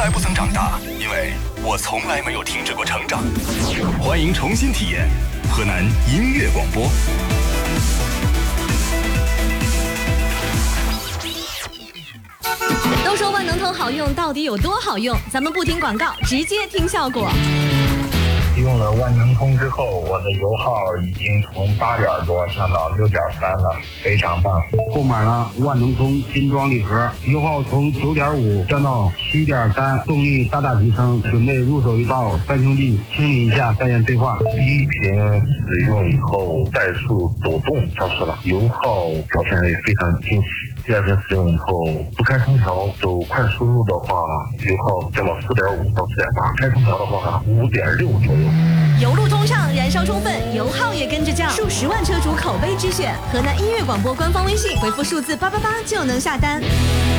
来不曾长大，因为我从来没有停止过成长。欢迎重新体验河南音乐广播。 都说万能通好用，到底有多好用？咱们不听广告，直接听效果。 用了万能通之后，我的油耗已经从8点多降到6.3了，非常棒。 购买了万能通精装礼盒，油耗从9.5降到7.3，动力大大提升。准备入手一道3兄弟清理一下再验对话。 第一瓶使用以后，怠速抖动消失了，油耗表现也非常惊喜。第二瓶使用以后，不开空调走快速路的话，油耗降到4.5到4.8，开空调的话5.6左右。 油路通畅，燃烧充分，油耗也跟着降，数10万车主口碑之选。河南音乐广播官方微信回复数字888就能下单。